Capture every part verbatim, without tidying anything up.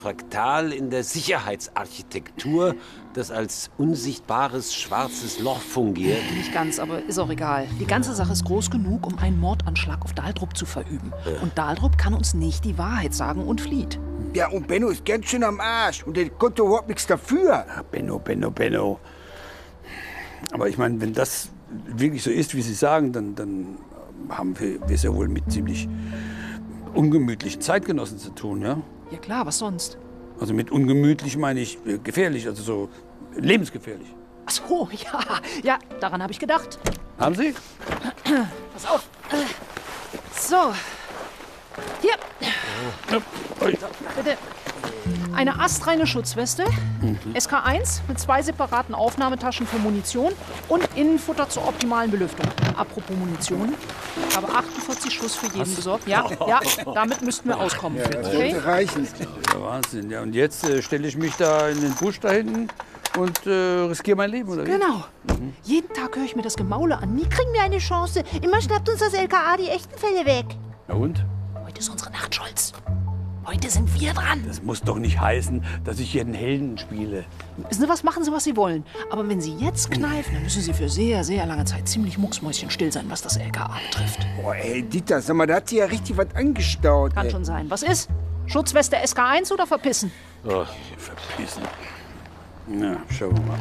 Fraktal in der Sicherheitsarchitektur, das als unsichtbares schwarzes Loch fungiert. Nicht ganz, aber ist auch egal. Die ganze Sache ist groß genug, um einen Mordanschlag auf Daldrup zu verüben. Ja. Und Daldrup kann uns nicht die Wahrheit sagen und flieht. Ja, und Benno ist ganz schön am Arsch. Und der konnte überhaupt nichts dafür. Ja, Benno, Benno, Benno. Aber ich meine, wenn das wirklich so ist, wie Sie sagen, dann, dann haben wir es ja wohl mit ziemlich ungemütlichen Zeitgenossen zu tun, ja? Ja klar, was sonst? Also mit ungemütlich meine ich äh, gefährlich, also so lebensgefährlich. Ach so, ja, ja, daran habe ich gedacht. Haben Sie? Pass auf. So. Hier. Oh. So, bitte. Eine astreine Schutzweste, mhm. S K eins mit zwei separaten Aufnahmetaschen für Munition und Innenfutter zur optimalen Belüftung. Apropos Munition, ich habe achtundvierzig Schuss für jeden besorgt. Ja, ja, damit müssten wir auskommen. Ja, das okay? sollte reichen. Ja, Wahnsinn. Ja, und jetzt äh, stelle ich mich da in den Busch da hinten und äh, riskiere mein Leben, oder wie? Genau. Mhm. Jeden Tag höre ich mir das Gemaule an. Nie kriegen wir eine Chance. Immer schnappt uns das L K A die echten Fälle weg. Na und? Heute ist unsere Nacht, Scholz. Heute sind wir dran. Das muss doch nicht heißen, dass ich hier einen Helden spiele. Wissen Sie was, machen Sie, was Sie wollen. Aber wenn Sie jetzt kneifen, dann müssen Sie für sehr, sehr lange Zeit ziemlich mucksmäuschenstill sein, was das L K A betrifft. Boah, ey, Dieter, sag mal, da hat sie ja richtig was angestaut. Kann ey. schon sein. Was ist? Schutzweste S K eins oder verpissen? Oh, verpissen. Na, schauen wir mal.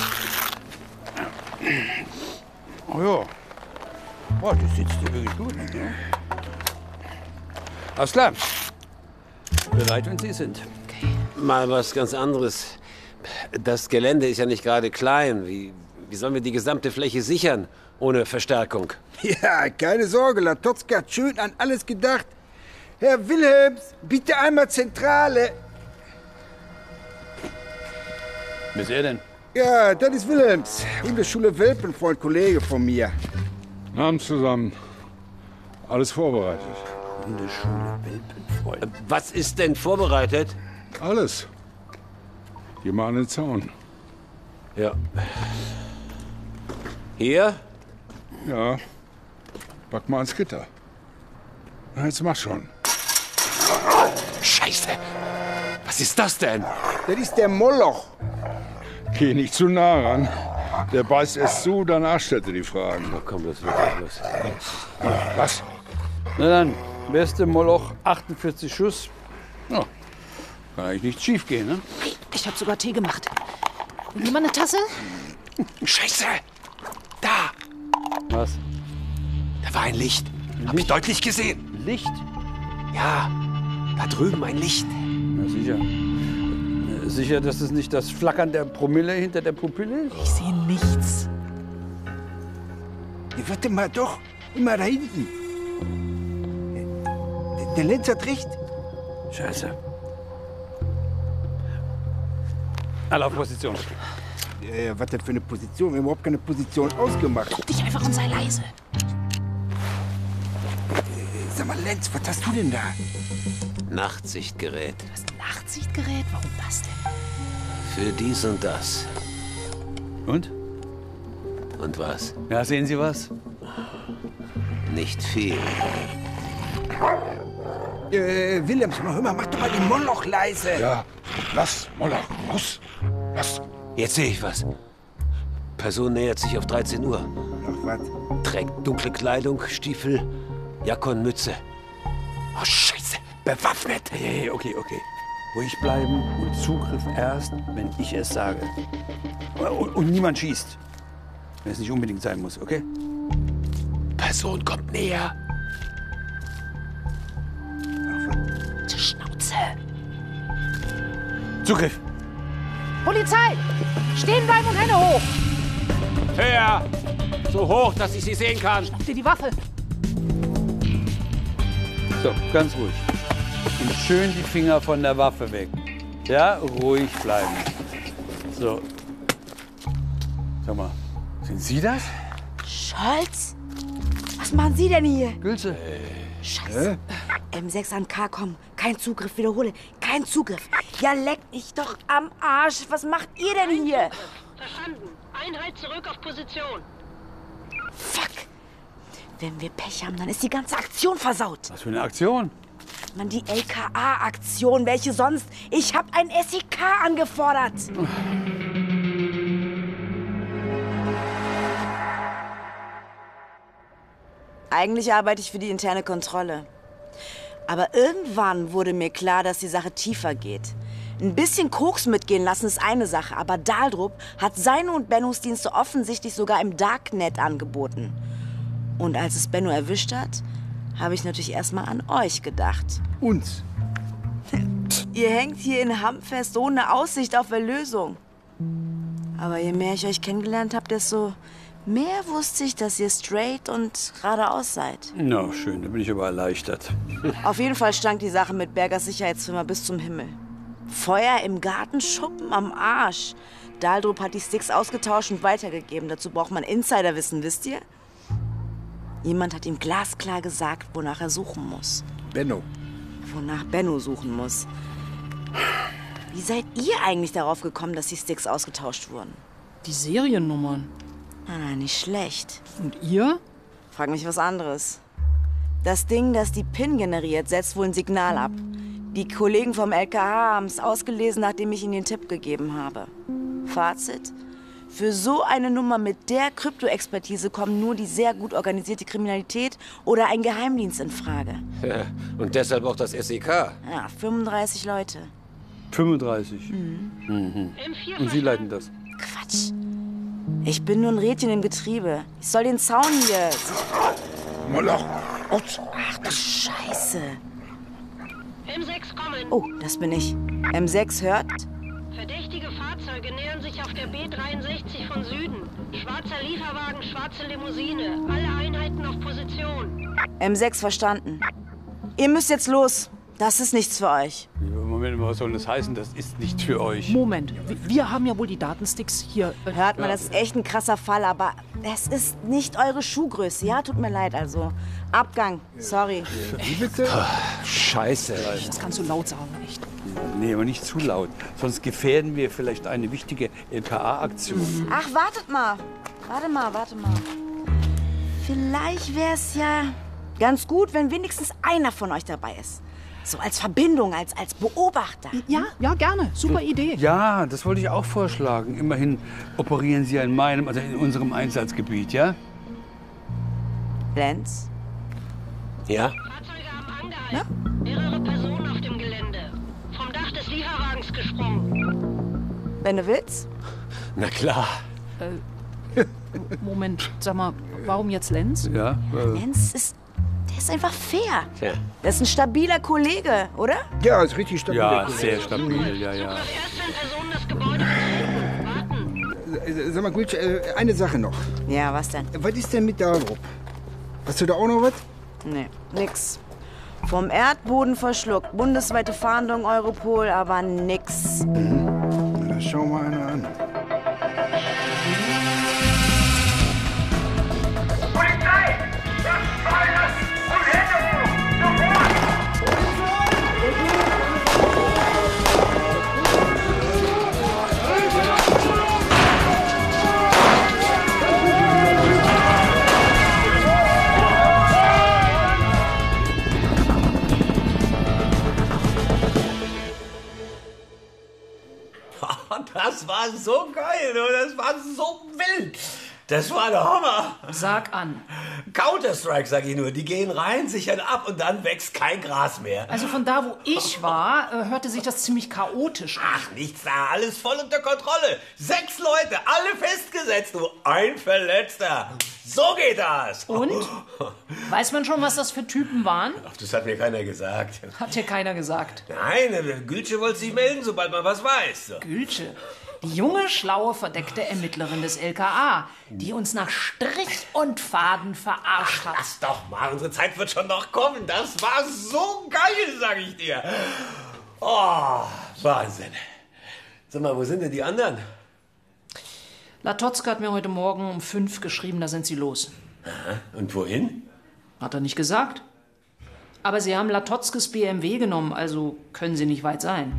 Ja. Oh ja. Boah, die sitzt hier wirklich gut. Ne? Alles klar. Bereit, wenn Sie sind. Okay. Mal was ganz anderes. Das Gelände ist ja nicht gerade klein. Wie, wie sollen wir die gesamte Fläche sichern, ohne Verstärkung? Ja, keine Sorge, Latotzka hat schön an alles gedacht. Herr Wilhelms, bitte einmal Zentrale. Wer ist er denn? Ja, das ist Wilhelms. Hundeschule Welpenfreund, Kollege von mir. Abend zusammen. Alles vorbereitet. Hundeschule Welpenfreund. Was ist denn vorbereitet? Alles. Geh mal an den Zaun. Ja. Hier? Ja. Pack mal ans Gitter. Na, jetzt mach schon. Scheiße! Was ist das denn? Das ist der Moloch. Geh nicht zu nah ran. Der beißt erst zu, danach stellt er die Fragen. Na komm, das wird gleich los. Was? Na dann, beste Moloch, achtundvierzig Schuss. Ja, kann eigentlich nichts schief gehen, ne? Ich habe sogar Tee gemacht. Nimm mal eine Tasse? Scheiße! Da! Was? Da war ein Licht. Hab ich deutlich gesehen. Licht? Ja, da drüben ein Licht. Na sicher. Sicher, dass es nicht das Flackern der Promille hinter der Pupille ist? Ich sehe nichts. Ja, warte mal, doch. Immer da hinten. Der, der Lenz hat recht. Scheiße. Alle auf Position. Ja, was denn für eine Position? Wir haben überhaupt keine Position ausgemacht. Guck dich einfach und sei leise. Sag mal, Lenz, was hast du denn da? Nachtsichtgerät. Das Nachtsichtgerät? Warum das denn? Für dies und das. Und? Und was? Ja, sehen Sie was? Nicht viel. Äh, Wilhelms, hör mal, mach doch mal den Moloch leise. Ja, lass, Moloch, los, lass. Jetzt sehe ich was. Person nähert sich auf dreizehn Uhr. Ach, was? Trägt dunkle Kleidung, Stiefel, Jacke und Mütze. Oh, Scheiße. Bewaffnet. Hey, hey, okay, okay. Ruhig bleiben und Zugriff erst, wenn ich es sage. Und, und niemand schießt. Wenn es nicht unbedingt sein muss, okay? Person kommt näher. Zur Schnauze. Zugriff. Polizei! Stehen bleiben und Hände hoch! Höher! So hoch, dass ich sie sehen kann. Schnapp dir die Waffe. So, ganz ruhig. Und schön die Finger von der Waffe weg. Ja, ruhig bleiben. So. Sag mal, sind Sie das? Scholz? Was machen Sie denn hier? Gülse. Scheiße. M sechs an K kommen. Kein Zugriff, wiederhole. Kein Zugriff. Ja, leck mich doch am Arsch. Was macht ihr denn hier? Verstanden. Einheit zurück auf Position. Fuck. Wenn wir Pech haben, dann ist die ganze Aktion versaut. Was für eine Aktion? macht man die L K A-Aktion? Welche sonst? Ich hab ein S E K angefordert. Eigentlich arbeite ich für die interne Kontrolle. Aber irgendwann wurde mir klar, dass die Sache tiefer geht. Ein bisschen Koks mitgehen lassen ist eine Sache, aber Daldrup hat seine und Bennos Dienste offensichtlich sogar im Darknet angeboten. Und als es Benno erwischt hat, habe ich natürlich erstmal an euch gedacht. Uns? Ihr hängt hier in Hamm fest, ohne Aussicht auf Erlösung. Aber je mehr ich euch kennengelernt habe, desto mehr wusste ich, dass ihr straight und geradeaus seid. Na, schön, da bin ich aber erleichtert. Auf jeden Fall stank die Sache mit Bergers Sicherheitsfirma bis zum Himmel. Feuer im Gartenschuppen am Arsch. Daldrup hat die Sticks ausgetauscht und weitergegeben. Dazu braucht man Insiderwissen, wisst ihr? Jemand hat ihm glasklar gesagt, wonach er suchen muss. Benno. Wonach Benno suchen muss. Wie seid ihr eigentlich darauf gekommen, dass die Sticks ausgetauscht wurden? Die Seriennummern. Na, na, nicht schlecht. Und ihr? Frag mich was anderes. Das Ding, das die P I N generiert, setzt wohl ein Signal ab. Die Kollegen vom L K H haben es ausgelesen, nachdem ich ihnen den Tipp gegeben habe. Fazit? Für so eine Nummer mit der Kryptoexpertise kommen nur die sehr gut organisierte Kriminalität oder ein Geheimdienst in Frage. Ja, und deshalb auch das S E K. Ja, fünfunddreißig Leute. fünfunddreißig. Mhm. Mhm. Und Sie leiten das? Quatsch. Ich bin nur ein Rädchen im Getriebe. Ich soll den Zaun hier... Moloch. Ach du Scheiße. M sechs kommen. Oh, das bin ich. M sechs hört? Verdächtige Fahrzeuge nähern sich auf der B dreiundsechzig von Süden. Schwarzer Lieferwagen, schwarze Limousine. Alle Einheiten auf Position. M sechs verstanden. Ihr müsst jetzt los. Das ist nichts für euch. Moment mal, was soll das heißen? Das ist nicht für euch. Moment, wir haben ja wohl die Datensticks hier. Äh, Hört mal, das ist echt ein krasser Fall, aber es ist nicht eure Schuhgröße. Ja, tut mir leid, also. Abgang, sorry. Wie bitte? Scheiße. Das kannst du laut sagen, echt. Nee, aber nicht zu laut. Sonst gefährden wir vielleicht eine wichtige L K A-Aktion. Ach, wartet mal. Warte mal, warte mal. Vielleicht wäre es ja ganz gut, wenn wenigstens einer von euch dabei ist. So als Verbindung, als, als Beobachter. Ja, ja, gerne. Super Idee. Ja, das wollte ich auch vorschlagen. Immerhin operieren Sie ja in meinem, also in unserem Einsatzgebiet, ja? Lenz? Ja? Fahrzeuge haben angehalten. Mehrere Personen auf dem Gelände. Vom Dach des Lieferwagens gesprungen. Wenn du willst. Na klar. Äh, Moment, sag mal, warum jetzt Lenz? Ja. Äh, Lenz ist, der ist einfach fair. Tja. Das ist ein stabiler Kollege, oder? Ja, ist richtig stabil. ja, sehr stabil, ja, ja. Zugriff erst, wenn Personen das Gebäude betreten. Warten. Sag mal, Gulch, äh, eine Sache noch. Ja, was denn? Was ist denn mit Daldrup? Hast du da auch noch was? Nee, nix. Vom Erdboden verschluckt. Bundesweite Fahndung Europol, aber nix. Na, dann schau mal einer an. Polizei! Das war das! Und Hände hoch! Sofort! Das war so geil, du. Das war so wild. Das war der Hammer. Sag an. Counter-Strike, sag ich nur. Die gehen rein, sichern ab und dann wächst kein Gras mehr. Also von da, wo ich war, äh, hörte sich das ziemlich chaotisch an. Ach, nichts da. Alles voll unter Kontrolle. Sechs Leute, alle festgesetzt, du. Ein Verletzter. So geht das. Und? Weiß man schon, was das für Typen waren? Ach, das hat mir keiner gesagt. Hat dir keiner gesagt. Nein, Gülsche wollte sich melden, sobald man was weiß. So. Gülsche. Die junge, schlaue, verdeckte Ermittlerin des L K A, die uns nach Strich und Faden verarscht hat. Lass doch mal, unsere Zeit wird schon noch kommen. Das war so geil, sag ich dir. Oh, Wahnsinn. Sag mal, wo sind denn die anderen? Latotzka hat mir heute Morgen um fünf geschrieben, da sind sie los. Aha. Und wohin? Hat er nicht gesagt. Aber sie haben Latotzkes B M W genommen, also können sie nicht weit sein.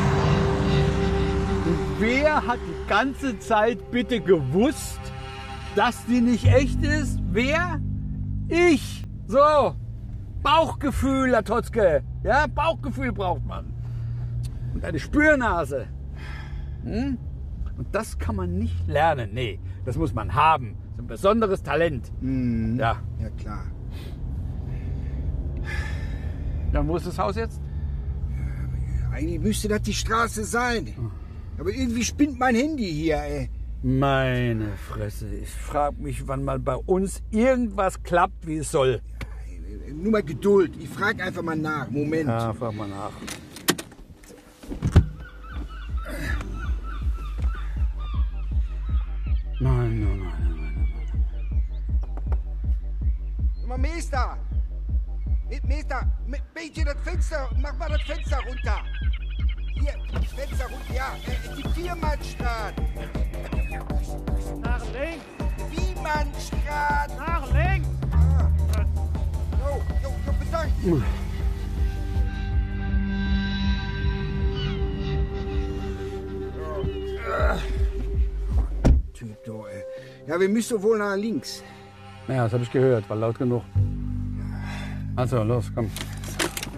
Wer hat die ganze Zeit bitte gewusst, Dass die nicht echt ist? Wer? Ich. So. Bauchgefühl, Latotzke. Ja, Bauchgefühl braucht man. Und eine Spürnase. Hm? Und das kann man nicht lernen. Nee, das muss man haben. Das ist ein besonderes Talent. Mhm. Ja. Ja, klar. Dann wo ist das Haus jetzt? Eigentlich müsste das die Straße sein. Aber irgendwie spinnt mein Handy hier, ey. Meine Fresse. Ich frage mich, wann mal bei uns irgendwas klappt, wie es soll. Nur mal Geduld. Ich frage einfach mal nach. Moment. Ja, frag mal nach. Nein, nein, nein, nein, Sag mal, Meister. Me- Meister, me- Mädchen, das Fenster. Mach mal das Fenster runter. Hier, Fenster runter. Ja, äh, die Viermannstraße. Nach links, Wiemannstraße. nach links. Ah. Jo, jo, jo, bedankt. Typ, du, ey. Ja, wir müssen wohl nach links. Ja, das habe ich gehört, war laut genug. Also, los, komm.